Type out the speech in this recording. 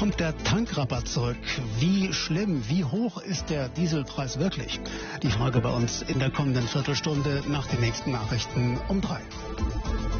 Kommt der Tankrabatt zurück? Wie schlimm, wie hoch ist der Dieselpreis wirklich? Die Frage bei uns in der kommenden Viertelstunde nach den nächsten Nachrichten um 3.